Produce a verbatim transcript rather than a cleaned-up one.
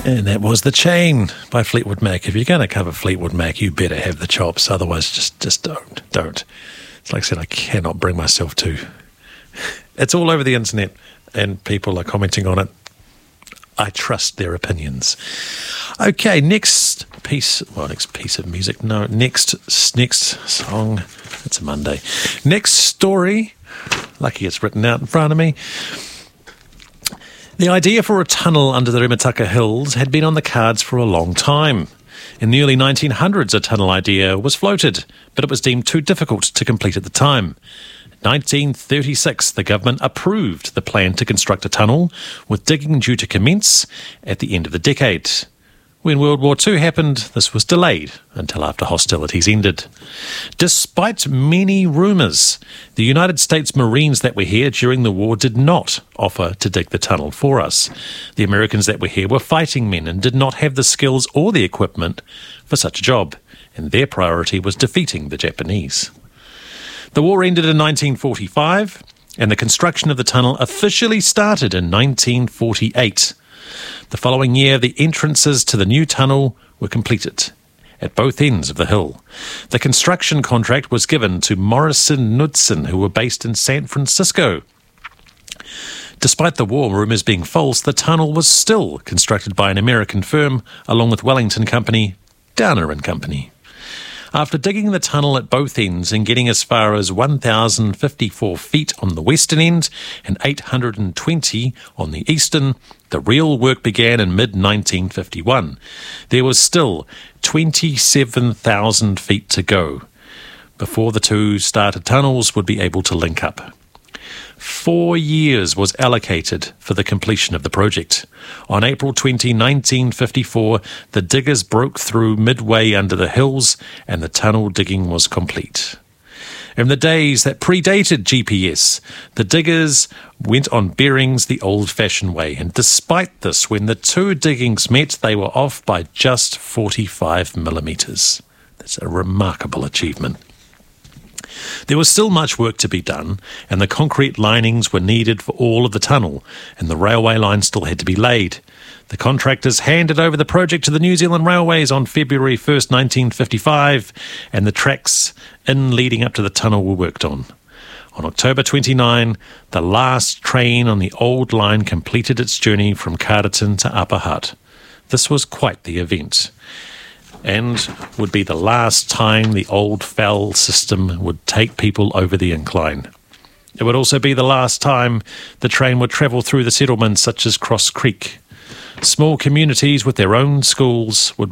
And that was The Chain by Fleetwood Mac. If you're going to cover Fleetwood Mac, you better have the chops. Otherwise, just, just don't. Don't. It's like I said, I cannot bring myself to. It's all over the internet, and people are commenting on it. I trust their opinions. Okay, next piece. Well, next piece of music. No, next next song. It's a Monday. Next story. Lucky it's written out in front of me. The idea for a tunnel under the Rimataka Hills had been on the cards for a long time. In the early nineteen hundreds, a tunnel idea was floated, but it was deemed too difficult to complete at the time. In nineteen thirty-six, the government approved the plan to construct a tunnel, with digging due to commence at the end of the decade. When World War Two happened, this was delayed until after hostilities ended. Despite many rumours, the United States Marines that were here during the war did not offer to dig the tunnel for us. The Americans that were here were fighting men and did not have the skills or the equipment for such a job, and their priority was defeating the Japanese. The war ended in nineteen forty-five, and the construction of the tunnel officially started in nineteen forty-eight. The following year, the entrances to the new tunnel were completed at both ends of the hill. The construction contract was given to Morrison Knudsen, who were based in San Francisco. Despite the war rumours being false, the tunnel was still constructed by an American firm, along with Wellington Company, Downer and Company. After digging the tunnel at both ends and getting as far as one thousand fifty-four feet on the western end and eight hundred twenty on the eastern, the real work began in mid nineteen fifty-one. There was still twenty-seven thousand feet to go before the two started tunnels would be able to link up. Four years was allocated for the completion of the project. On April twentieth, nineteen fifty-four, the diggers broke through midway under the hills and the tunnel digging was complete. In the days that predated G P S, the diggers went on bearings the old-fashioned way, and despite this, when the two diggings met, they were off by just forty-five millimetres. That's a remarkable achievement. There was still much work to be done, and the concrete linings were needed for all of the tunnel, and the railway line still had to be laid. The contractors handed over the project to the New Zealand Railways on February first, nineteen fifty-five, and the tracks in leading up to the tunnel were worked on. On October twenty-ninth, the last train on the old line completed its journey from Carterton to Upper Hutt. This was quite the event, and would be the last time the old FEL system would take people over the incline. It would also be the last time the train would travel through the settlements such as Cross Creek. Small communities with their own schools would